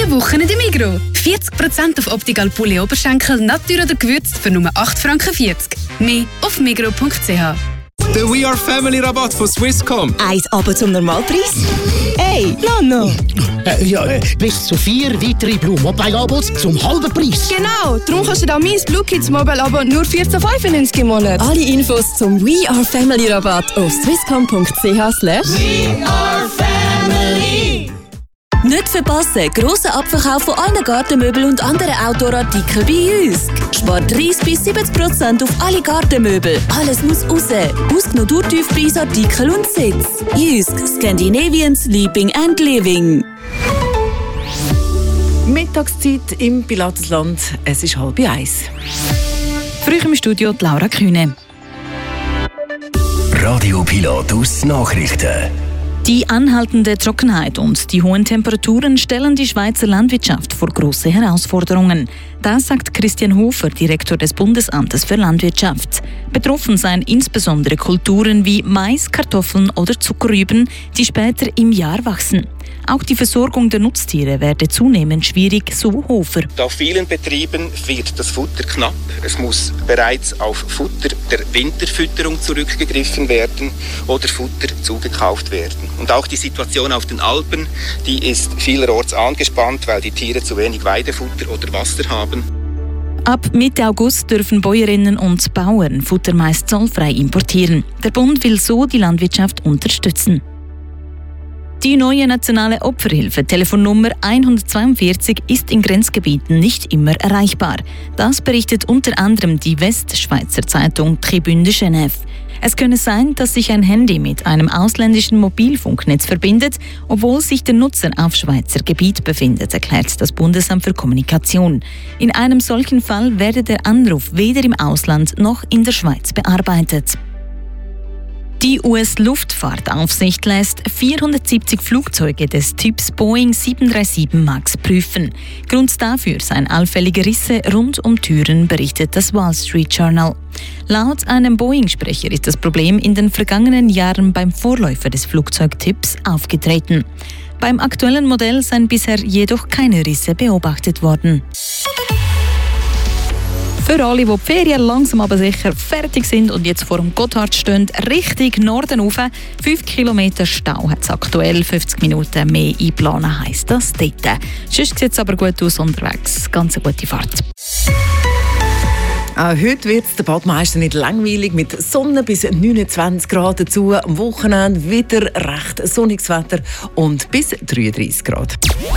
besten Wochen in der Migros. 40% auf Optical Pulli Oberschenkel, Natur oder gewürzt für nur 8,40 Franken. Mehr auf migros.ch. Der We Are Family Rabatt von Swisscom. Eins aber zum Normalpreis? Hey, Nano! Bis zu 4 weitere Blue Mobile Abos zum halben Preis. Genau, darum kannst du da mein Blue Kids Mobile Abo nur 14,95 im Monat. Alle Infos zum We Are Family Rabatt auf swisscom.ch/We Are Family. Nicht verpassen, grosser Abverkauf von allen Gartenmöbel und anderen Outdoor-Artikeln bei Jysk. Spart 30-70% auf alle Gartenmöbel. Alles muss raus. Ausgenommen Durchtiefpreisartikel und Sitz. Jysk, Scandinavian Sleeping and Living. Mittagszeit im Pilatesland. Es ist 12:30. Früh im Studio die Laura Kühne. Radio Pilatus Nachrichten. Die anhaltende Trockenheit und die hohen Temperaturen stellen die Schweizer Landwirtschaft vor große Herausforderungen. Das sagt Christian Hofer, Direktor des Bundesamtes für Landwirtschaft. Betroffen seien insbesondere Kulturen wie Mais, Kartoffeln oder Zuckerrüben, die später im Jahr wachsen. Auch die Versorgung der Nutztiere werde zunehmend schwierig, so Hofer. Auf vielen Betrieben wird das Futter knapp. Es muss bereits auf Futter der Winterfütterung zurückgegriffen werden oder Futter zugekauft werden. Und auch die Situation auf den Alpen, die ist vielerorts angespannt, weil die Tiere zu wenig Weidefutter oder Wasser haben. Ab Mitte August dürfen Bäuerinnen und Bauern Futter meist zollfrei importieren. Der Bund will so die Landwirtschaft unterstützen. Die neue nationale Opferhilfe Telefonnummer 142 ist in Grenzgebieten nicht immer erreichbar. Das berichtet unter anderem die Westschweizer Zeitung Tribune de Genève. Es könne sein, dass sich ein Handy mit einem ausländischen Mobilfunknetz verbindet, obwohl sich der Nutzer auf Schweizer Gebiet befindet, erklärt das Bundesamt für Kommunikation. In einem solchen Fall werde der Anruf weder im Ausland noch in der Schweiz bearbeitet. Die US-Luftfahrtaufsicht lässt 470 Flugzeuge des Typs Boeing 737 MAX prüfen. Grund dafür seien allfällige Risse rund um Türen, berichtet das Wall Street Journal. Laut einem Boeing-Sprecher ist das Problem in den vergangenen Jahren beim Vorläufer des Flugzeugtyps aufgetreten. Beim aktuellen Modell seien bisher jedoch keine Risse beobachtet worden. Für alle, die die Ferien langsam aber sicher fertig sind und jetzt vor dem Gotthard stehen, Richtung Norden rauf. 5 Kilometer Stau hat es aktuell, 50 Minuten mehr einplanen heisst das dort. Sonst sieht es aber gut aus unterwegs. Ganz eine gute Fahrt. Auch heute wird es der Badmeister nicht langweilig mit Sonne bis 29 Grad dazu. Am Wochenende wieder recht sonniges Wetter und bis 33 Grad.